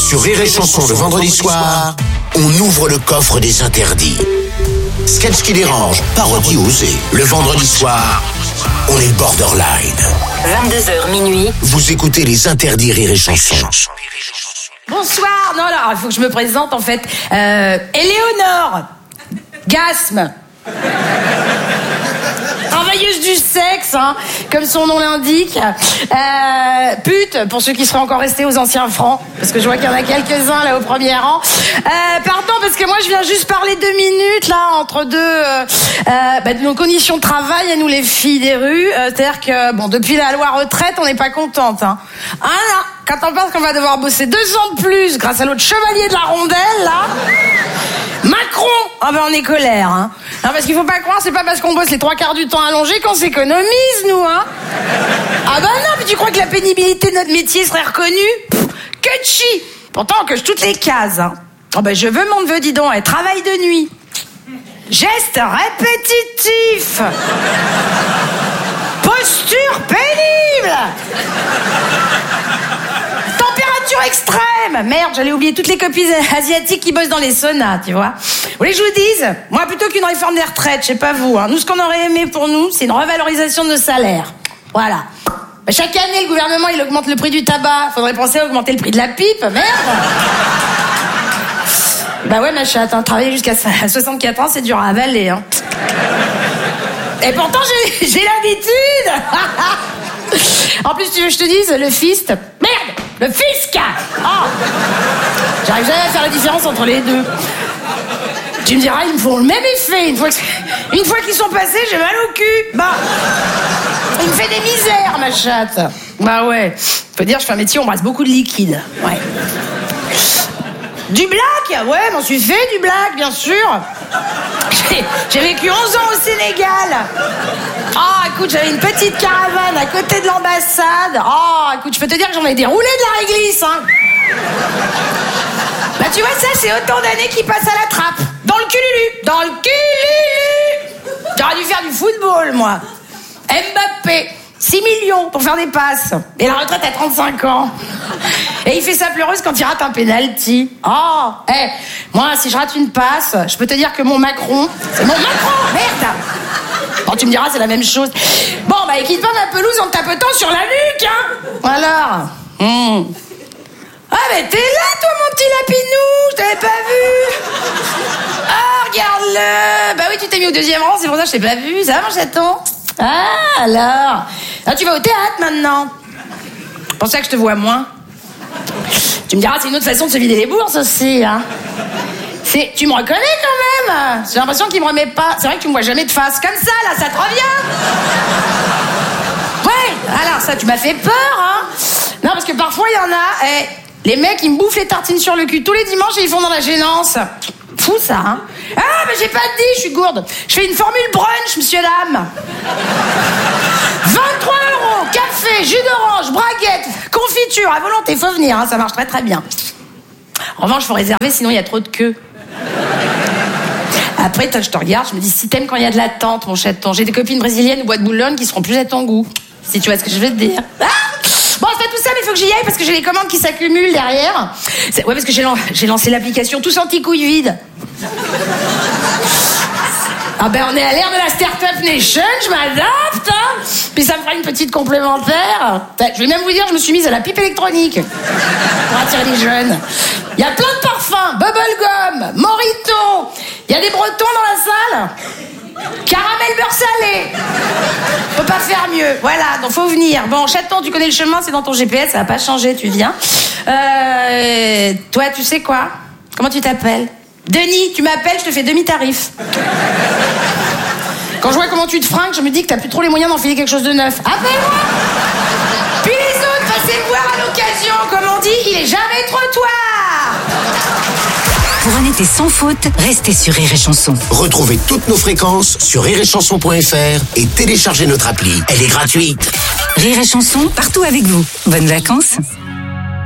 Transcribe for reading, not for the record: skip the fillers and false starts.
Sur Rire et Chanson le vendredi soir, on ouvre le coffre des interdits. Sketch qui dérange, parodie osée. Le vendredi soir, on est borderline. 22h minuit. Vous écoutez les interdits Rire et Chanson. Bonsoir. Non, alors, il faut que je me présente en fait. Éléonore Gasme. Travailleuse du sexe, hein, comme son nom l'indique. Pute, pour ceux qui seraient encore restés aux anciens francs, parce que je vois qu'il y en a quelques-uns là au premier rang. Pardon, parce que moi je viens juste parler 2 minutes là entre de nos conditions de travail à nous les filles des rues. C'est-à-dire que bon, depuis la loi retraite, on n'est pas contente. Hein. Ah là, quand on pense qu'on va devoir bosser 2 ans de plus grâce à l'autre chevalier de la rondelle là. Macron, ah ben on est colère, hein. Non, parce qu'il faut pas croire, c'est pas parce qu'on bosse les 3/4 du temps allongé qu'on s'économise, nous, hein. Ah ben non, mais tu crois que la pénibilité de notre métier serait reconnue? Que chi. Pourtant, on coche toutes les cases, hein. Oh ben je veux mon neveu, dis donc, travail de nuit. Geste répétitif. Posture pénible. Température extrême. Merde, j'allais oublier toutes les copines asiatiques qui bossent dans les saunas, tu vois. Vous voulez que je vous dise? Moi, plutôt qu'une réforme des retraites, je sais pas vous, hein. Nous, ce qu'on aurait aimé pour nous, c'est une revalorisation de nos salaires. Voilà. Chaque année, le gouvernement, il augmente le prix du tabac. Faudrait penser à augmenter le prix de la pipe. Merde. Bah ouais, ma chatte, hein, travailler jusqu'à 64 ans, c'est dur à avaler, hein. Et pourtant, j'ai l'habitude. En plus, tu veux que je te dise, le fist... Merde, le fisc. Oh. J'arrive jamais à faire la différence entre les deux. Tu me diras, ils me font le même effet. Une fois qu'ils sont passés, j'ai mal au cul. Bah, il me fait des misères, ma chatte. Bah ouais, faut dire, je fais un métier, on brasse beaucoup de liquide. Ouais. Du black? Ouais, m'en suis fait du black, bien sûr. J'ai vécu 11 ans au Sénégal. Oh, écoute, j'avais une petite caravane à côté de l'ambassade. Oh, écoute, je peux te dire que j'en ai déroulé de la réglisse, hein. Bah, tu vois, ça, c'est autant d'années qui passent à la trappe. Dans le cululu. Dans le cululu. J'aurais dû faire du football, moi. Mbappé. 6 millions pour faire des passes. Et la retraite à 35 ans. Et il fait sa pleureuse quand il rate un penalty. Oh, moi, si je rate une passe, je peux te dire que mon Macron... C'est mon Macron, merde. Bon, tu me diras, c'est la même chose. Bon, bah, il quitte pas ma pelouse en te tapotant sur la nuque, hein. Alors. Ah, mais t'es là, toi, mon petit lapinou. Je t'avais pas vu. Ah, regarde-le. Bah oui, tu t'es mis au 2e rang, c'est pour ça que je t'ai pas vu. Ça va, mon chaton? Ah, alors. Ah, tu vas au théâtre, maintenant. C'est pour ça que je te vois moins. Tu me diras, c'est une autre façon de se vider les bourses aussi, hein. Tu me reconnais quand même. J'ai l'impression qu'il me remet pas. C'est vrai que tu me vois jamais de face. Comme ça, là, ça te revient. Ouais, alors ça, tu m'as fait peur, hein. Non, parce que parfois, il y en a, les mecs, ils me bouffent les tartines sur le cul tous les dimanches et ils font dans la gênance. Fou, ça, hein. Ah, mais j'ai pas dit, je suis gourde. Je fais une formule brunch, monsieur dame. 23 €, café, jus d'orange, braguette, confiture, à volonté, faut venir, hein, ça marche très très bien. En revanche, faut réserver, sinon il y a trop de queue. Après, je te regarde, je me dis, si t'aimes quand il y a de l'attente, mon chaton, j'ai des copines brésiliennes au bois de Boulogne qui seront plus à ton goût. Si tu vois ce que je veux te dire. Ah, bon, c'est pas tout ça, mais il faut que j'y aille parce que j'ai les commandes qui s'accumulent derrière. Ouais, parce que j'ai lancé l'application Tous Anti-Couilles Vides. Ah ben, on est à l'ère de la Startup Nation, je m'adapte, hein. Puis ça me fera une petite complémentaire. Je vais même vous dire, je me suis mise à la pipe électronique pour attirer les jeunes. Il y a plein de parfums, bubblegum, Morito. Il y a des Bretons dans la salle. Caramel beurre salé. Faut pas faire mieux. Voilà, donc faut venir. Bon, chaton, tu connais le chemin, c'est dans ton GPS, ça va pas changer, tu viens. Toi, tu sais quoi? Comment tu t'appelles? Denis, tu m'appelles, je te fais demi-tarif. Quand je vois comment tu te fringues, je me dis que t'as plus trop les moyens d'enfiler quelque chose de neuf. Appelle-moi. Puis les autres, passez me voir à l'occasion. Comme on dit, il est jamais trop tard. Pour un été sans faute, restez sur Rire et Chanson. Retrouvez toutes nos fréquences sur rireetchanson.fr et téléchargez notre appli. Elle est gratuite. Rire et Chanson, partout avec vous. Bonnes vacances.